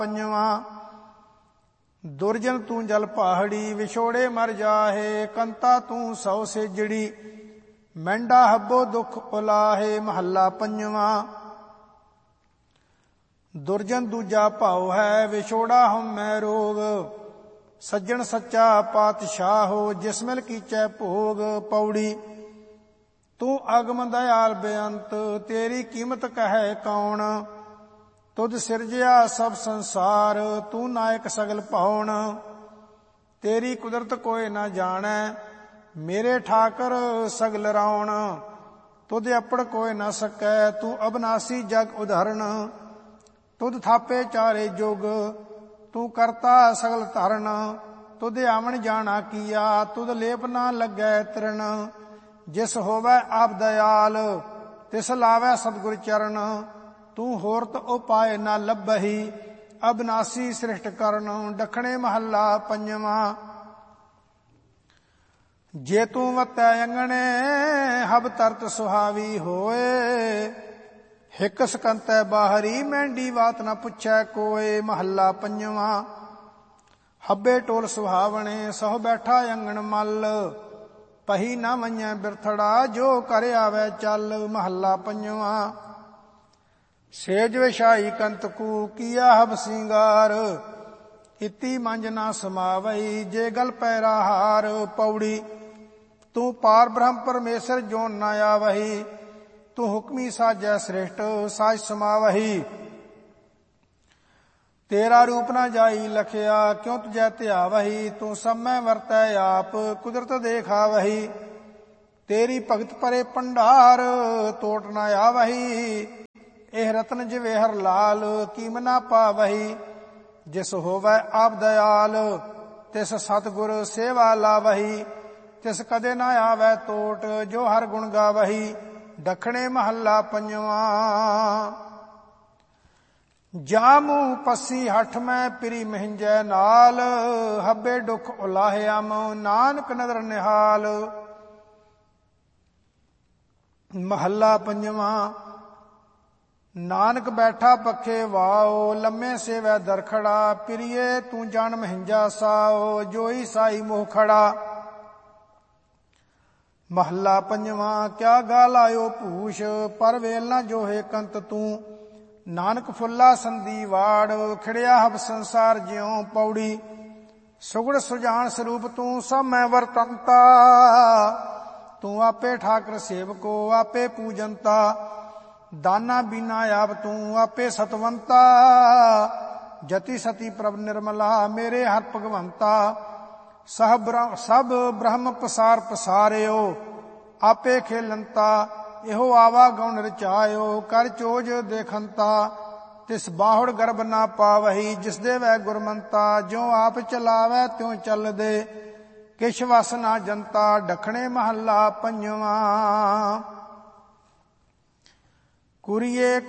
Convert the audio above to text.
ਪੰਜਵਾਂ। ਦੁਰਜਨ ਤੂੰ ਜਲ ਪਹਾੜੀ, ਵਿਛੋੜੇ ਮਰ ਜਾਹੇ। ਕੰਤਾ ਤੂੰ ਸੌ ਸੇਜੜੀ, ਮਹਿੰਡਾ ਹੱਬੋ ਦੁੱਖ ਉਲਾਹੇ। ਮਹੱਲਾ ਪੰਜਵਾਂ। ਦੁਰਜਨ ਦੂਜਾ ਭਾਉ ਹੈ, ਵਿਛੋੜਾ ਹਉਮੈ ਰੋਗ। ਸੱਜਣ ਸੱਚਾ ਪਾਤਸ਼ਾਹੋ, ਜਿਸ ਮਿਲ ਕੀਚੈ ਭੋਗ। ਪੌੜੀ। ਤੂੰ ਅਗਮ ਦਇਆਲ ਬੇਅੰਤ, ਤੇਰੀ ਕੀਮਤ ਕਹੈ ਕੌਣ। ਤੁਧ ਸਿਰਜਿਆ ਸਭ ਸੰਸਾਰ, ਤੂੰ ਨਾਇਕ ਸਗਲ ਭਉਣ। ਤੇਰੀ ਕੁਦਰਤ ਕੋਇ ਨਾ ਜਾਣੈ, ਮੇਰੇ ਠਾਕਰ ਸਗਲ ਰਾਉਣ। ਤੁਧ ਅਪੜ ਕੋਇ ਨਾ ਸਕੈ, ਤੂੰ ਅਬਨਾਸੀ ਜਗ ਉਧਰਣ। ਤੁਧ ਥਾਪੇ ਚਾਰੇ ਜੁਗ, ਤੂੰ ਕਰਤਾ ਸਗਲ ਧਰਨ। ਤੁਧ ਆਵਣ ਜਾਣਾ ਕੀਆ, ਤੁਧ ਲੇਪ ਨਾ ਲੱਗੈ ਤ੍ਰਿਣ। ਜਿਸ ਹੋਵੈ ਆਪ ਦਇਆਲ, ਤਿਸ ਲਾਵੈ ਸਤਿਗੁਰ ਚਰਨ। ਤੂੰ ਹੋਰਤ ਉਪਾਇ ਨਾ ਲੱਭਹੀ, ਅਬਨਾਸੀ ਸ੍ਰਿਸ਼ਟ ਕਰਨ। ਦੱਖਣੇ ਮਹੱਲਾ ਪੰਜਵਾਂ। ਜੇ ਤੂੰ ਵਤੈ ਅੰਗਣੇ, ਹਬ ਤਰਤ ਸੁਹਾਵੀ ਹੋਏ। ਹਿਕ ਸਕੰਤੈ ਬਾਹਰੀ, ਮਹਿੰਡੀ ਬਾਤ ਨਾ ਪੁੱਛੈ ਕੋਏ। ਮਹੱਲਾ ਪੰਜਵਾਂ। ਹੱਬੇ ਟੋਲ ਸੁਹਾਵਣੇ, ਸਹੁ ਬੈਠਾ ਅੰਗਣ ਮੱਲ। ਪਹੀ ਨਾ ਮੰਨੈ ਬਿਰਥੜਾ, ਜੋ ਕਰ ਆਵੈ ਚੱਲ। ਮਹੱਲਾ ਪੰਜਵਾਂ। ਸੇਜ ਵਿਛਾਈ ਕੰਤਕੂ, ਕੀਆ ਹਬ ਸਿੰਗਾਰ। ਇਤੀ ਮੰਜ ਨਾ ਸਮਾਵਈ, ਜੇ ਗਲ ਪੈਰਾ ਹਾਰ। ਪੌੜੀ। ਤੂੰ ਪਾਰ ਬ੍ਰਹਮ ਪਰਮੇਸ਼ਰ, ਜੋਨ ਨਾ ਆਵਹੀ। ਤੂੰ ਹੁਕਮੀ ਸਾਜੈ ਸ੍ਰਿਸ਼ਟ, ਸਾਜ ਸਮਾਵਹੀ। ਤੇਰਾ ਰੂਪ ਨਾ ਜਾਈ ਲਖਿਆ, ਕਿਉ ਤੁਜੈ ਧਿਆਵਹੀ। ਤੂੰ ਸਮੈ ਵਰਤੈ ਆਪ, ਕੁਦਰਤ ਦੇਖਾਵਹੀ। ਤੇਰੀ ਭਗਤ ਪਰੇ ਭੰਡਾਰ, ਤੋਟ ਨਾ ਆਵਹੀ। ਇਹ ਰਤਨ ਜਿਵੇਹਰ ਲਾਲ, ਕੀਮ ਨਾ ਪਾਵਹੀ। ਜਿਸ ਹੋਵੈ ਆਪ ਦਇਆਲ, ਤਿਸ ਸਤਿਗੁਰ ਸੇਵਾ ਲਾਵਹੀ। ਤਿਸ ਕਦੇ ਨਾ ਆਵੈ ਤੋਟ, ਜੋ ਹਰ ਗੁਣ ਗਾਵਹੀ। ਦੱਖਣੇ ਮਹੱਲਾ ਪੰਜਵਾਂ। ਜਾਮੂ ਪੱਸੀ ਹੱਠ ਮੈਂ, ਪਿਰੀ ਮਹਿੰਜੈ ਨਾਲ। ਹੱਬੇ ਦੁੱਖ ਉਲਾਹਿਆਮ, ਨਾਨਕ ਨਦਰ ਨਿਹਾਲ। ਮਹੱਲਾ ਪੰਜਵਾਂ। ਨਾਨਕ ਬੈਠਾ ਪੱਖੇ ਵਾਓ, ਲੰਮੇ ਸੇਵੈ ਦਰਖੜਾ। ਪਿਰੀਏ ਤੂੰ ਜਾਣ ਮਹਿੰਜਾ ਸਾਓ, ਜੋਈ ਸਾਈ ਮੋਹ ਖੜਾ। ਮਹੱਲਾ ਪੰਜਵਾਂ। ਕਿਆ ਗਾ ਲਾਇਓ ਭੂਸ਼, ਪਰ ਵੇਲ ਨਾ ਜੋਹੇ ਕੰਤ ਤੂੰ। ਨਾਨਕ ਫੁੱਲਾ ਸੰਧੀ ਵਾੜ, ਖਿੜਿਆ ਹਬ ਸੰਸਾਰ ਜਿਉ। ਪੌੜੀ। ਸੁਗੜ ਸੁਜਾਨ ਸਰੂਪ ਤੂੰ, ਸਭ ਮੈਂ ਵਰਤੰਤਾ। ਤੂੰ ਆਪੇ ਠਾਕਰ ਸੇਵਕੋ, ਆਪੇ ਪੂਜੰਤਾ। ਦਾਨਾ ਬੀਨਾ ਆਪ ਤੂੰ, ਆਪੇ ਸਤਵੰਤਾ। ਜਤੀ ਸਤੀ ਪ੍ਰਭ ਨਿਰਮਲਾ, ਮੇਰੇ ਹਰ ਭਗਵੰਤਾ। ਸਭ ਬ੍ਰਹਮ ਪਸਾਰ ਪਸਾਰਿਓ, ਆਪੇ ਖੇਲੰਤਾ। ਇਹੋ ਆਵਾ ਗਉਣ ਰਚਾਇਓ, ਕਰ ਚੋਜ ਦੇਖੰਤਾ। ਤਿਸ ਬਾਹੁੜ ਗਰਭ ਨਾ ਪਾਵਹੀ, ਜਿਸ ਦੇ ਵੈ ਗੁਰਮੰਤਾ। ਜਿਉ ਆਪ ਚਲਾਵੈ ਤਿਉ ਚੱਲਦੇ, ਕਿਛ ਵਸ ਨਾ ਜੰਤਾ। ਦੱਖਣੇ ਮਹੱਲਾ ਪੰਜਵਾਂ। ਕੁਰੀਏ